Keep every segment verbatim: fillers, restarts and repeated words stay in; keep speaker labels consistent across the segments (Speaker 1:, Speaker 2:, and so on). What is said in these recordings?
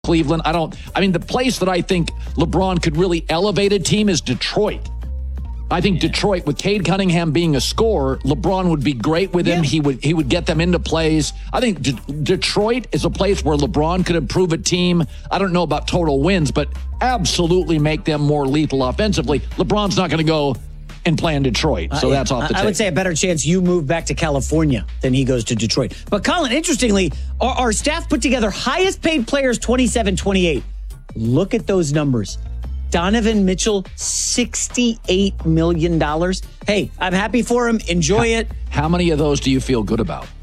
Speaker 1: Cleveland. I don't, I mean, the place that I think LeBron could really elevate a team is Detroit. I think yeah. Detroit, with Cade Cunningham being a scorer, LeBron would be great with him. Yeah. He would he would get them into plays. I think D- Detroit is a place where LeBron could improve a team. I don't know about total wins, but absolutely make them more lethal offensively. LeBron's not going to go and play in Detroit, so uh, yeah. that's off the table.
Speaker 2: I would say a better chance you move back to California than he goes to Detroit. But Colin, interestingly, our, our staff put together highest paid players twenty-seven twenty-eight. Look at those numbers. Donovan Mitchell, sixty-eight million dollars. Hey, I'm happy for him. Enjoy
Speaker 1: how,
Speaker 2: it.
Speaker 1: How many of those do you feel good about?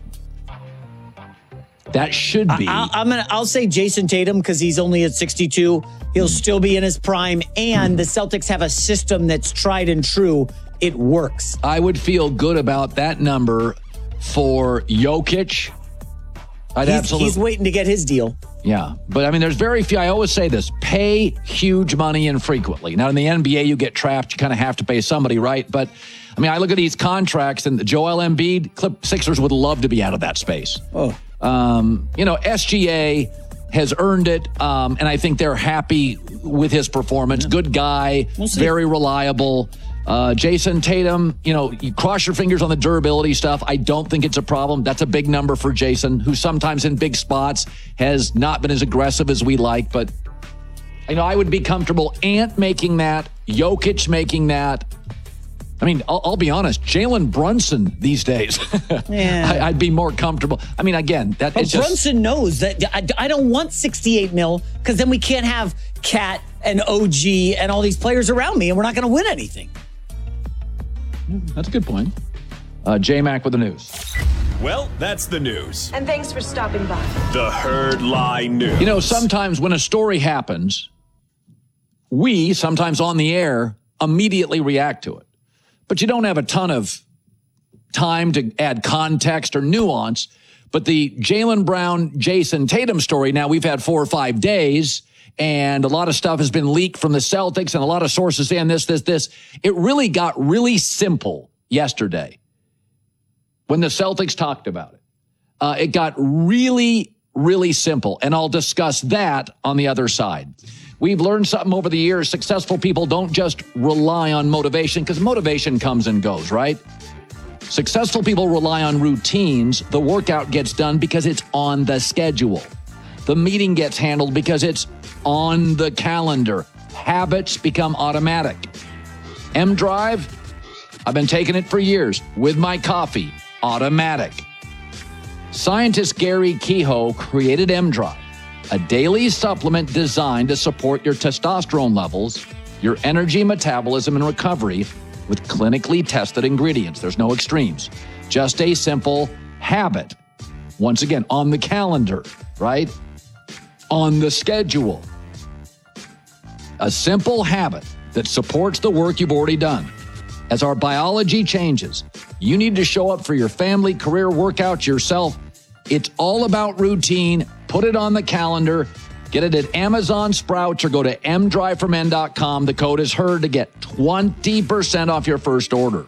Speaker 1: That should be.
Speaker 2: I, I'm gonna. I'll say Jason Tatum because he's only at sixty-two. He'll mm. still be in his prime, and mm. the Celtics have a system that's tried and true. It works.
Speaker 1: I would feel good about that number for Jokic. I'd
Speaker 2: he's,
Speaker 1: absolutely.
Speaker 2: He's waiting to get his deal.
Speaker 1: Yeah, but I mean, there's very few. I always say this: pay huge money infrequently. Now, in the N B A, you get trapped. You kind of have to pay somebody, right? But I mean, I look at these contracts, and Joel Embiid, Clip Sixers would love to be out of that space.
Speaker 2: Oh,
Speaker 1: um, you know, S G A has earned it, um, and I think they're happy with his performance. Yeah. Good guy, we'll very reliable. Uh, Jason Tatum, you know, you cross your fingers on the durability stuff. I don't think it's a problem. That's a big number for Jason, who sometimes in big spots has not been as aggressive as we like. But, you know, I would be comfortable Ant making that, Jokic making that. I mean, I'll, I'll be honest, Jalen Brunson these days,
Speaker 2: yeah.
Speaker 1: I, I'd be more comfortable. I mean, again, that
Speaker 2: but
Speaker 1: is just...
Speaker 2: Brunson knows that I, I don't want sixty-eight mil because then we can't have Cat and O G and all these players around me and we're not going to win anything.
Speaker 1: That's a good point. Uh, J-Mac with the news.
Speaker 3: Well, that's the news.
Speaker 4: And thanks for stopping by.
Speaker 3: The Herd Lie News.
Speaker 1: You know, sometimes when a story happens, we, sometimes on the air, immediately react to it. But you don't have a ton of time to add context or nuance. But the Jaylen Brown, Jason Tatum story, now we've had four or five days, and a lot of stuff has been leaked from the Celtics and a lot of sources saying this, this, this. It really got really simple yesterday when the Celtics talked about it. Uh, it got really, really simple, and I'll discuss that on the other side. We've learned something over the years. Successful people don't just rely on motivation, because motivation comes and goes, right? Successful people rely on routines. The workout gets done because it's on the schedule. The meeting gets handled because it's on the calendar. Habits become automatic. M-Drive, I've been taking it for years with my coffee. Automatic. Scientist Gary Kehoe created M-Drive, a daily supplement designed to support your testosterone levels, your energy, metabolism, and recovery with clinically tested ingredients. There's no extremes. Just a simple habit. Once again, on the calendar, right? On the schedule. A simple habit that supports the work you've already done. As our biology changes, you need to show up for your family, career, workouts, yourself. It's all about routine. Put it on the calendar. Get it at Amazon, Sprouts, or go to m drive for men dot com. The code is HERD to get twenty percent off your first order.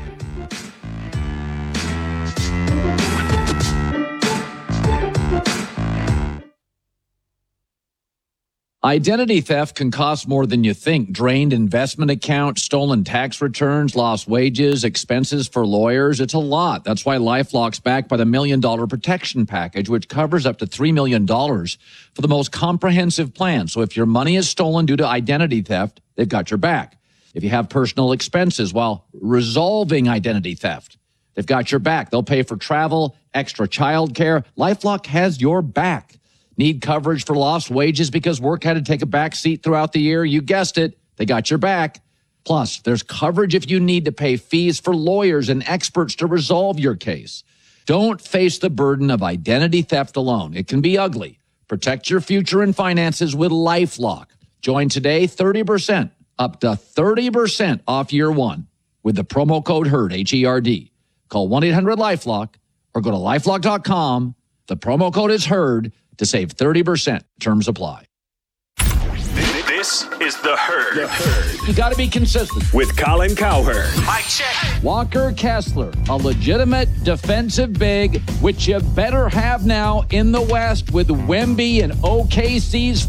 Speaker 1: Identity theft can cost more than you think. Drained investment accounts, stolen tax returns, lost wages, expenses for lawyers. It's a lot. That's why LifeLock's backed by the Million Dollar Protection Package, which covers up to three million dollars for the most comprehensive plan. So if your money is stolen due to identity theft, they've got your back. If you have personal expenses while resolving identity theft, they've got your back. They'll pay for travel, extra child care. LifeLock has your back. Need coverage for lost wages because work had to take a back seat throughout the year? You guessed it. They got your back. Plus, there's coverage if you need to pay fees for lawyers and experts to resolve your case. Don't face the burden of identity theft alone. It can be ugly. Protect your future and finances with LifeLock. Join today, thirty percent, up to thirty percent off year one with the promo code HERD, H E R D. Call one eight hundred LifeLock or go to lifelock dot com. The promo code is HERD to save thirty percent. Terms apply.
Speaker 3: This This is The Herd. The Herd.
Speaker 1: You got to be consistent.
Speaker 3: With Colin Cowherd.
Speaker 4: Mic check.
Speaker 1: Walker Kessler, a legitimate defensive big, which you better have now in the West with Wemby and O K C's